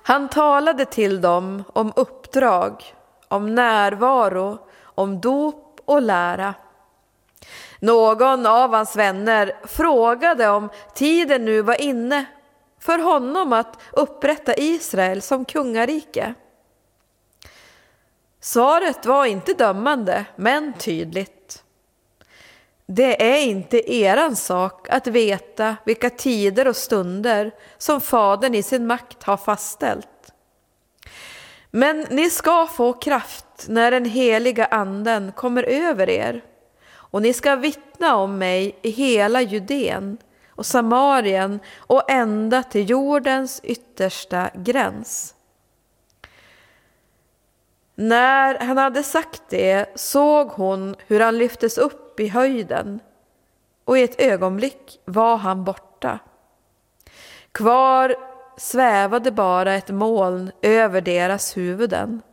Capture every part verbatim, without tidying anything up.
Han talade till dem om uppdrag, om närvaro, om dop och lära. Någon av hans vänner frågade om tiden nu var inne för honom att upprätta Israel som kungarike. Svaret var inte dömande, men tydligt. Det är inte eran sak att veta vilka tider och stunder som Fadern i sin makt har fastställt. Men ni ska få kraft när den heliga anden kommer över er, och ni ska vittna om mig i hela Judén och Samarien och ända till jordens yttersta gräns. När han hade sagt det såg hon hur han lyftes upp i höjden, och i ett ögonblick var han borta. Kvar svävade bara ett moln över deras huvuden.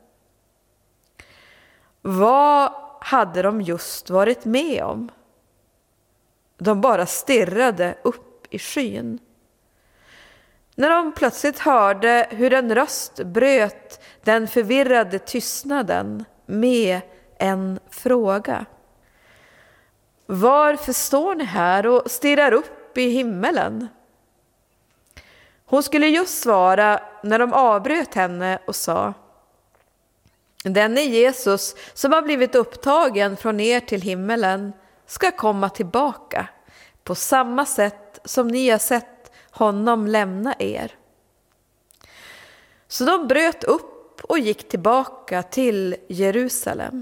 Vad hade de just varit med om? De bara stirrade upp i skyn. När de plötsligt hörde hur en röst bröt den förvirrade tystnaden med en fråga. Varför står ni här och stirrar upp i himmelen? Hon skulle just svara när de avbröt henne och sa: Denne Jesus som har blivit upptagen från er till himmelen ska komma tillbaka på samma sätt som ni har sett honom lämna er. Så de bröt upp och gick tillbaka till Jerusalem.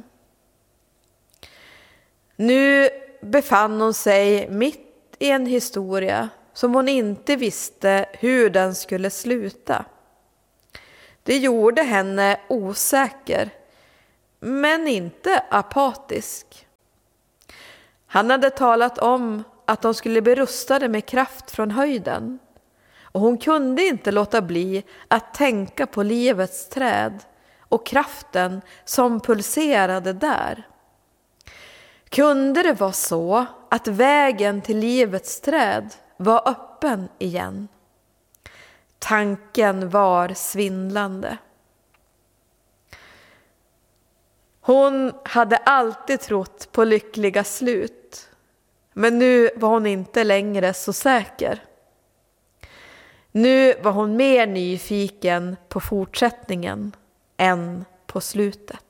Nu befann hon sig mitt i en historia som hon inte visste hur den skulle sluta. Det gjorde henne osäker, men inte apatisk. Han hade talat om att de skulle bli rustade med kraft från höjden, och hon kunde inte låta bli att tänka på livets träd och kraften som pulserade där. Kunde det vara så att vägen till livets träd var öppen igen? Tanken var svindlande. Hon hade alltid trott på lyckliga slut, men nu var hon inte längre så säker. Nu var hon mer nyfiken på fortsättningen än på slutet.